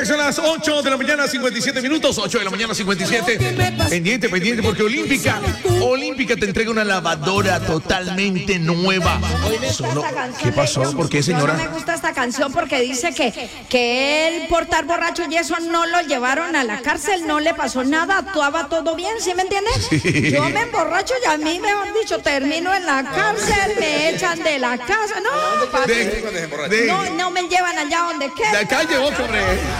que son las 8 de la mañana, 57 minutos. 8 de la mañana, 57. Pendiente, porque Olímpica te entrega una lavadora totalmente nueva. ¿Qué pasó? ¿Por qué, señora? No me gusta esta canción porque dice que él por estar borracho y eso no lo llevaron a la cárcel, no le pasó nada, actuaba todo bien, ¿sí me entiendes? Sí. Yo me emborracho y a mí, mejor dicho, termino en la cárcel, me echan de la casa. No, papi. No me llevan allá donde quede. De acá llegó, hombre.